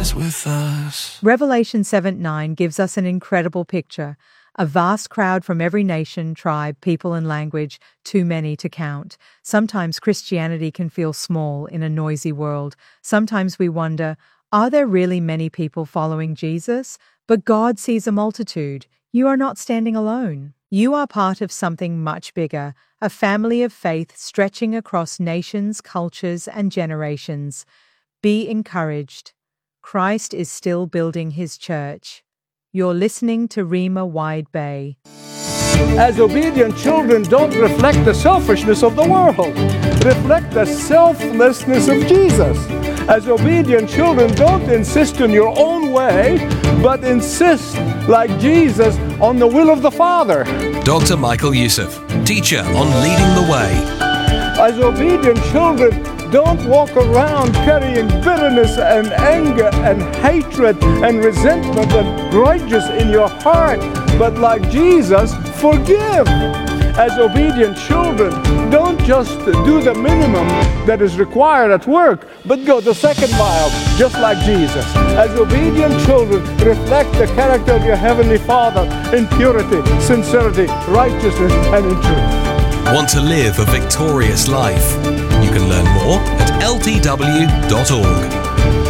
is with us. Revelation 7:9 gives us an incredible picture. A vast crowd from every nation, tribe, people, and language, too many to count. Sometimes Christianity can feel small in a noisy world. Sometimes we wonder, are there really many people following Jesus? But God sees a multitude. You are not standing alone. You are part of something much bigger, a family of faith stretching across nations, cultures, and generations. Be encouraged. Christ is still building his church. You're listening to Rhema Wide Bay. As obedient children, don't reflect the selfishness of the world. Reflect the selflessness of Jesus. As obedient children, don't insist on your own way, but insist, like Jesus, on the will of the Father. Dr. Michael Youssef, teacher on Leading the Way. As obedient children, don't walk around carrying bitterness and anger and hatred and resentment and grudges in your heart, but like Jesus, forgive. As obedient children, don't just do the minimum that is required at work, but go the second mile, just like Jesus. As obedient children, reflect the character of your Heavenly Father in purity, sincerity, righteousness, and in truth. Want to live a victorious life? You can learn more at ltw.org.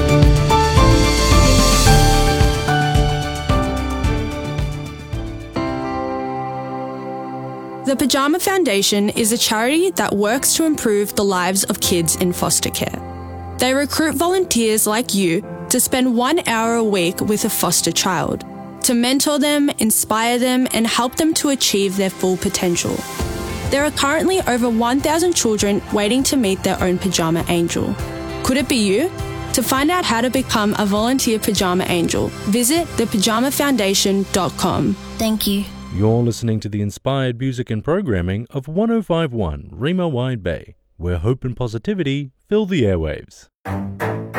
The Pajama Foundation is a charity that works to improve the lives of kids in foster care. They recruit volunteers like you to spend 1 hour a week with a foster child, to mentor them, inspire them, and help them to achieve their full potential. There are currently over 1,000 children waiting to meet their own Pajama Angel. Could it be you? To find out how to become a volunteer Pajama Angel, visit thepajamafoundation.com. Thank you. You're listening to the inspired music and programming of 105.1 Rhema Wide Bay, where hope and positivity fill the airwaves.